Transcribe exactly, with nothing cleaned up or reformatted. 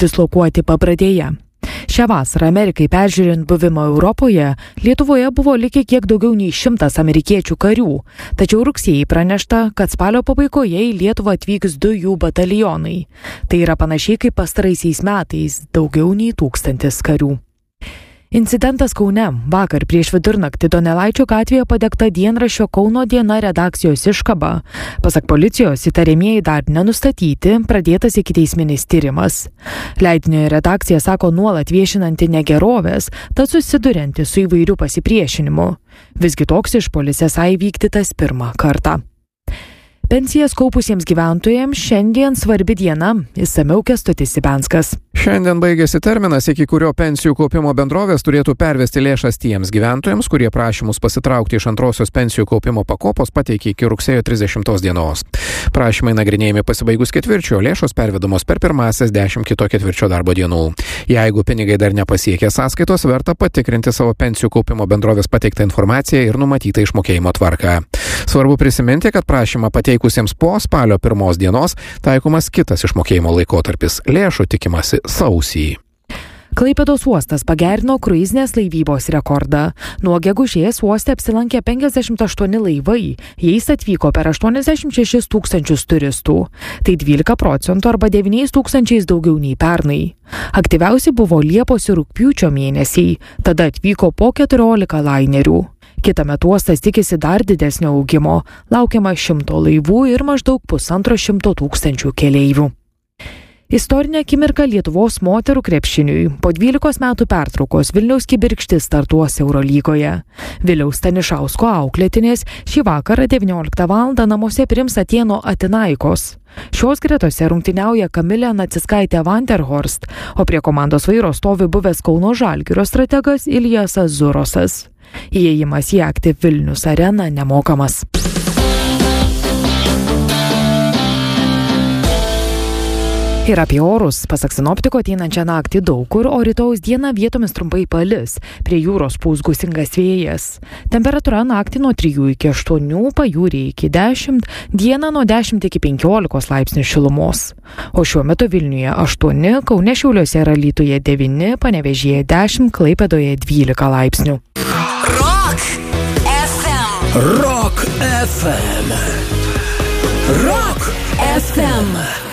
dislokuoti Pabradėje. Šią vasarą Amerikai peržiūrint buvimo Europoje, Lietuvoje buvo likę kiek daugiau nei šimtas amerikiečių karių, tačiau rugsėjį pranešta, kad spalio pabaigoje į Lietuvą atvyks du jų batalionai. Tai yra panašiai kaip pastaraisiais metais, daugiau nei tūkstantis karių. Incidentas Kaune. Vakar prieš vidurnaktį Donelaičio gatvėje padegta dienraščio Kauno diena redakcijos iškaba. Pasak policijos, įtariamieji dar nenustatyti, pradėtas ikiteisminis tyrimas. Leidinio redakcija sako nuolat viešinanti negerovės, tad susidurianti su įvairiu pasipriešinimu. Visgi toks išpuolis esą įvykdytas pirmą kartą. Pensijas kaupusiems gyventojams šiandien svarbi diena, išsamiau Kęstutis Sibenskas. Šiandien baigėsi terminas, iki kurio pensijų kaupimo bendrovės turėtų pervesti lėšas tiems gyventojams, kurie prašymus pasitraukti iš antrosios pensijų kaupimo pakopos pateikė iki rugsėjo trisdešimtos dienos. Prašymai nagrinėjami pasibaigus ketvirčio, lėšos pervedamos per pirmąsias dešimt kito ketvirčio darbo dienų. Jeigu pinigai dar nepasiekė sąskaitos, verta patikrinti savo pensijų kaupimo bendrovės pateiktą informaciją ir numatytą išmokėjimo tvarką. Svarbu prisiminti, kad prašymą pateikusiems po spalio pirmos dienos taikomas kitas išmokėjimo laikotarpis. Lėšų tikimasi sausį. Klaipėdos uostas pagerino kruizinės laivybos rekordą. Nuo gegužės uoste apsilankė penkiasdešimt aštuoni laivai, jais atvyko per aštuoniasdešimt šešis tūkstančius turistų. Tai dvylika procentų arba devyniais tūkstančiais daugiau nei pernai. Aktyviausi buvo Liepos ir Rugpjūčio mėnesiai, tada atvyko po keturiolika lainerių. Kitąmet uostas tikisi dar didesnio augimo, laukiama šimto laivų ir maždaug pusantro šimto tūkstančių keleivių. Istorinė akimirka Lietuvos moterų krepšiniui. Po dvylikos metų pertraukos Vilniaus Kibirkštis startuos Eurolygoje. Viliaus Stanišausko auklėtinės šį vakarą devynioliktą valandą namuose priims Atėnų Atinaikos. Šios gretose rungtyniauja Kamilė Naciskaitė Vanderhorst, o prie komandos vairo stovi buvęs Kauno Žalgirio strategas Iljasas Zurosas. Įėjimas į Aktiv Vilnius areną nemokamas. Ir apie orus. Pasak sinoptiko, ateinančią naktį daug kur, o rytojaus dieną vietomis trumpai palis. Prie jūros pūs gūsingas vėjas. Temperatūra naktį nuo trijų iki aštuonių, pajūryje iki dešimt, dieną nuo dešimt iki penkiolikos laipsnių šilumos. O šiuo metu Vilniuje aštuoni, Kaune, Šiauliuose ir Alytuje devyni, Panevėžyje dešimt, Klaipėdoje dvylika laipsnių. Rock F M. Rock F M. Rock F M.